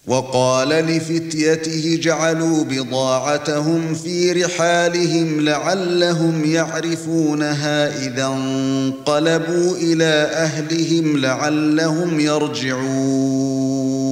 وقال لفتيته جعلوا بضاعتهم في رحالهم لعلهم يعرفونها إذا انقلبوا إلى أهلهم لعلهم يرجعون